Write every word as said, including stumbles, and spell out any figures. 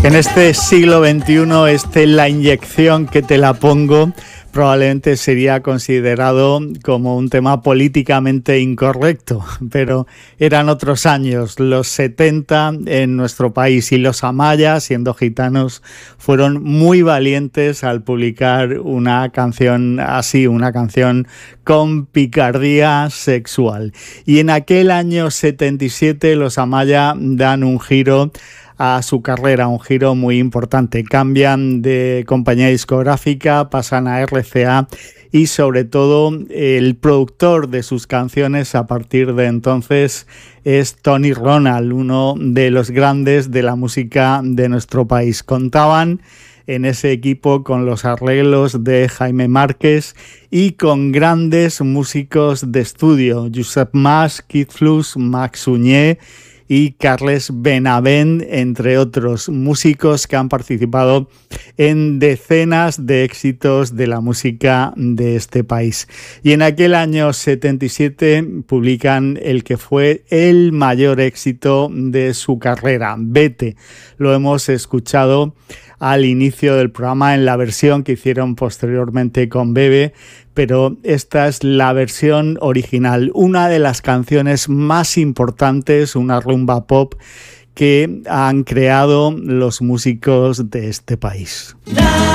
En este siglo veintiuno, este La Inyección que te la pongo probablemente sería considerado como un tema políticamente incorrecto, pero eran otros años, los setenta en nuestro país, y los Amaya, siendo gitanos, fueron muy valientes al publicar una canción así, una canción con picardía sexual. Y en aquel año setenta y siete los Amaya dan un giro a su carrera, un giro muy importante. Cambian de compañía discográfica, pasan a R C A y sobre todo el productor de sus canciones a partir de entonces es Tony Ronald, uno de los grandes de la música de nuestro país. Contaban en ese equipo con los arreglos de Jaime Márquez y con grandes músicos de estudio, Josep Mas, Keith Flux, Max Suñé y Carles Benavent, entre otros músicos que han participado en decenas de éxitos de la música de este país. Y en aquel año setenta y siete publican el que fue el mayor éxito de su carrera, Vete. Lo hemos escuchado al inicio del programa en la versión que hicieron posteriormente con Bebe, pero esta es la versión original, una de las canciones más importantes, una rumba pop que han creado los músicos de este país.